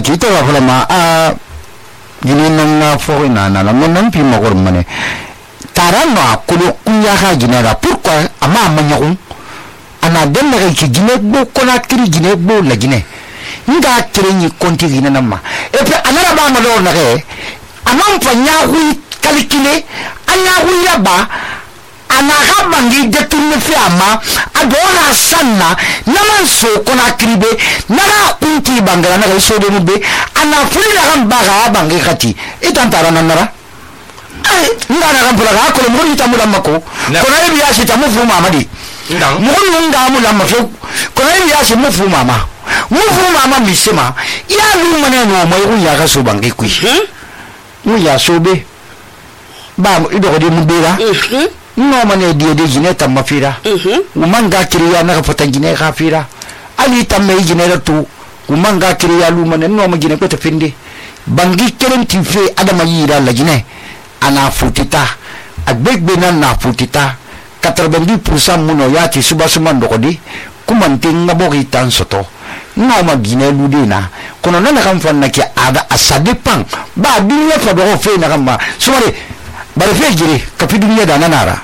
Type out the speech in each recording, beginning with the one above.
kita wa fulama gini nanga fo na mon pi magor mane tarano akulu kunya ha ginera pourquoi ama manyakun ana demma ki gine bo kona kiri gine bo la gine nga kire ni konti gine namma et puis anara ba ma lo na re amam fa nyahu calculer ana hu yaba ana habangi détourner fi ama adona sanna naman so kona kribe nara kunti bangala na so de mbe ana fuli la gamba ga bangi khati itantara nanara ngana gambula ga ko mo itamula mako kona ibi yashi tamufu mamadi mo nga mula mafo kona ibi yashi mufu mama misema ya lu maneno mo ya ga so bangi kui mu ya sobe ba ido de mubira no mane die de jine tam mafira umanga kiriya na fota jine khafira ali tam me jine ratu umanga kiriya lu mane no ma jine ko ta finde bangi kelen ti fe adama yira la jine ana futita agbegbe na futita 90% muno yati subasuma ndokodi kumante ngabogi tan soto no ma jine lu dina kono na kam fanna ki ada ça dépend ba dunya fa do fe na kama sumare bare fe jiri kapi dunya da nanara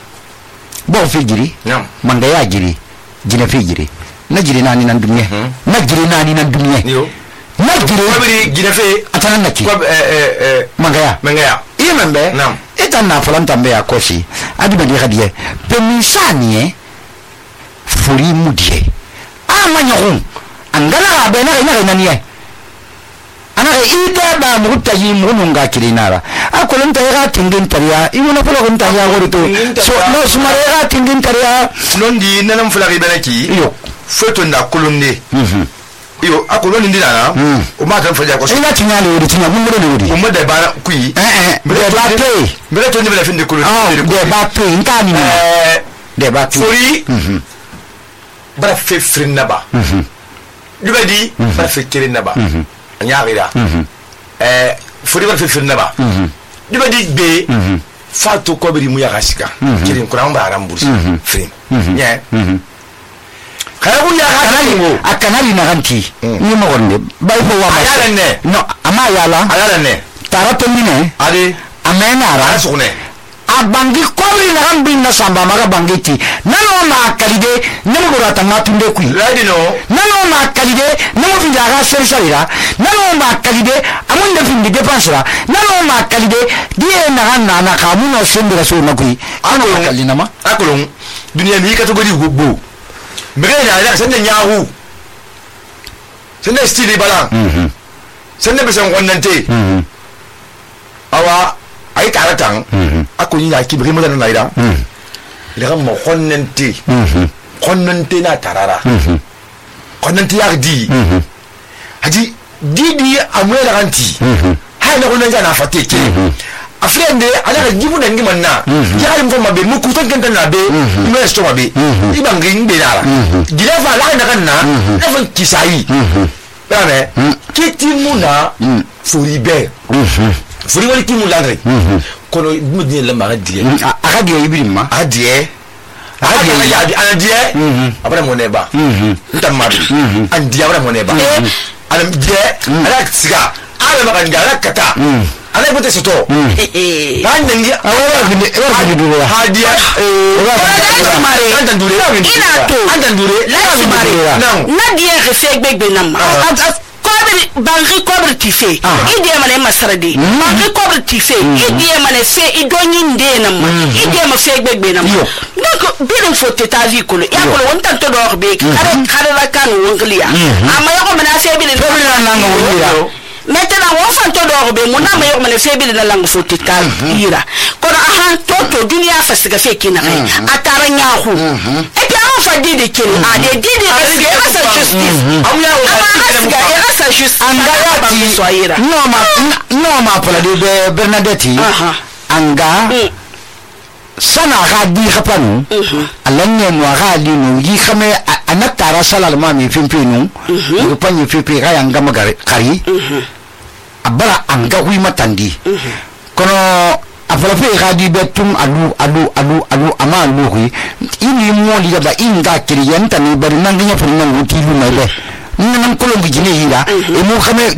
bo fe jiri manga ya jiri jine fe jiri na jiri nani nan dunya na jiri nani nan dunya na jiri wabiri jine fe atana naki manga ya imembe etana fulanta mbe ya koshi adiba di khadie pe misani furi mudie amanyahum angala bena ina naniye ana ida ba mutaji mununga kirinara akolon tayga tingin tariya imuna polo kon tayga gorito so no sumare ga tingin tariya nondi nanam fulari benaki yo foto nda kolonde yo akolon ndina na o ma kan faja ko ina tinyale wodi tinya mun de wodi o modde ba kui mbere to ndebe finde kolonde de ba pe nkani de ba fori bara fe frinna ba dubadi bara fe kirinna ba nyaarira fori bara fe frinna ba dubadi be fatu ko beri mu yakashika kirin kuna mba arambusi frin nya kayu ya kanali akanali na ganti ni mo gonde bay fo wa ayala ne no ama ayala ne tarato mine ade amena ara sukune abangi kobri na gambi na samba maga bangiti nano ma kalide nemo gora tamatunde kui radino nano ma kalide nemo finda ga sersalira nano ma kalide amunde findi depensera nano ma kalide die na na kamuno sendira so na kui ano kalina ma akolon dunia mi kategori gbo mbere ya sende nyahu sende stili balan sende besen wonnante awa ay karatan ako ni ya kibri mo na ida ila mo khonnante na tarara khonnante ya di haji didi amwela ganti hay na khonnante na fatike afrende ala jibu na ngima na ya mfo mabe muku tankanta na be me sto mabe ibangi ngbe dara gilefa la na kanna na kisai bane kitimuna furibe furi wali timu langre kono mudni la maradie akadio ibirima adie ana die abra moneba ntamadu andi abra moneba ana die ala tsiga ala maganga kata ala bote soto bandengi awara gidi hadia andandure na die refek begbe nam bangi kobre tife ide mane masarade bangi kobre tife ide mane fe idonyi ndena ma ide ma fe gbegbe na ma donc bidon fote ta vie ko ya ko won tanto do be kare la kan wonglia ama yako mena fe bidon na nga wonglia maintenant on fanto do be mo na ma yako mena fe bidon la ngo fote ta ira ko aha toto dunia fasiga fe kina atara nyahu et puis on fa dide kini de dide est sa justice sa justice angayati soira no ma pola de Bernadette anga sana gadi khapanu alanya no gadi no yi khame anatara salal ma mi fimpinu ko panyi fipi ga yanga magare kari abara anga hui matandi kono afala fe gadi betum alu ama luhi ini mo li da inga kiriyanta ni bari nanganya furnan gutilu mele nan kolon gijine hira e mo khame